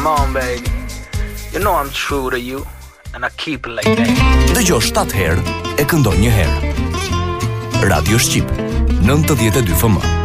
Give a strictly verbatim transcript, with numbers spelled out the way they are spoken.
Come on baby. You know I'm true to you and I keep it like that. Dëgjoj shtatë herë e këndon një herë. Radio Shqip, nëntëdhjetë e dy F M.